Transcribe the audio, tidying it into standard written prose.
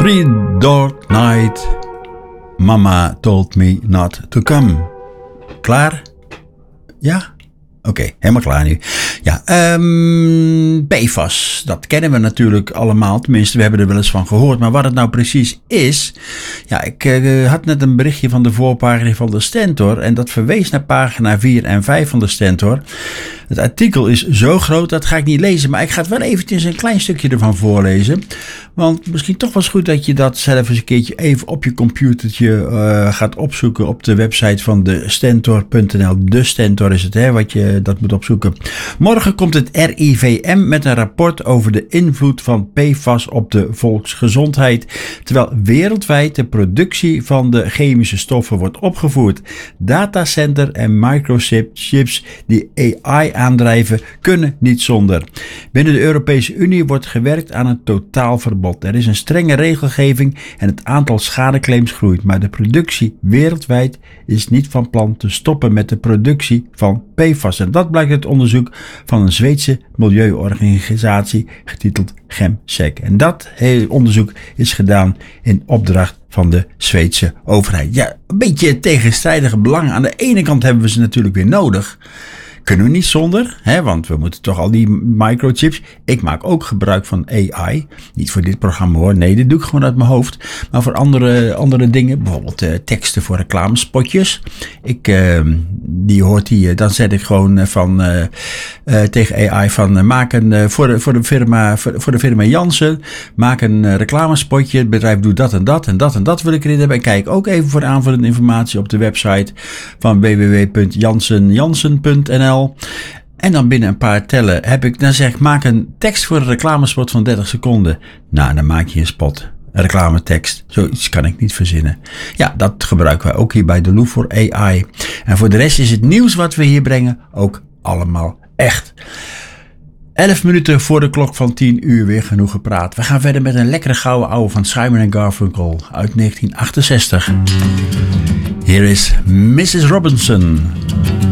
Three-Dog Night. Mama told me not to come. Klaar? Ja? Oké, helemaal klaar nu. Ja, PFAS, dat kennen we natuurlijk allemaal. Tenminste, we hebben er wel eens van gehoord. Maar wat het nou precies is... Ja, ik had net een berichtje van de voorpagina van de Stentor. En dat verwees naar pagina 4 en 5 van de Stentor. Het artikel is zo groot, dat ga ik niet lezen. Maar ik ga het wel eventjes een klein stukje ervan voorlezen. Want misschien toch was het goed dat je dat zelf eens een keertje even op je computertje gaat opzoeken op de website van de Stentor.nl. De Stentor is het, hè, wat je dat moet opzoeken. Morgen komt het RIVM met een rapport over de invloed van PFAS op de volksgezondheid. Terwijl wereldwijd de productie van de chemische stoffen wordt opgevoerd. Datacenter en microchips die AI aandrijven kunnen niet zonder. Binnen de Europese Unie wordt gewerkt aan een totaalverbod. Er is een strenge regelgeving en het aantal schadeclaims groeit. Maar de productie wereldwijd is niet van plan te stoppen met de productie van PFAS. En dat blijkt uit onderzoek van een Zweedse milieuorganisatie getiteld GEMSEC. En dat hele onderzoek is gedaan in opdracht van de Zweedse overheid. Ja, een beetje tegenstrijdige belangen. Aan de ene kant hebben we ze natuurlijk weer nodig. Kunnen we niet zonder, hè, want we moeten toch al die microchips. Ik maak ook gebruik van AI. Niet voor dit programma hoor, nee, dit doe ik gewoon uit mijn hoofd. Maar voor andere dingen, bijvoorbeeld teksten voor reclamespotjes. Die hoort die, dan zet ik gewoon tegen AI van maak een, voor de firma Janssen, maak een reclamespotje. Het bedrijf doet dat en dat en dat en dat wil ik erin hebben. En kijk ook even voor aanvullende informatie op de website van www.janssen.nl. En dan binnen een paar tellen dan zeg ik, maak een tekst voor een reclamespot van 30 seconden. Nou, dan maak je een spot. Een reclametekst. Zoiets kan ik niet verzinnen. Ja, dat gebruiken wij ook hier bij de Loef voor AI. En voor de rest is het nieuws wat we hier brengen ook allemaal echt. 11 minuten voor de klok van 10 uur weer genoeg gepraat. We gaan verder met een lekkere gouden ouwe van Simon & Garfunkel uit 1968. Hier is Mrs. Robinson.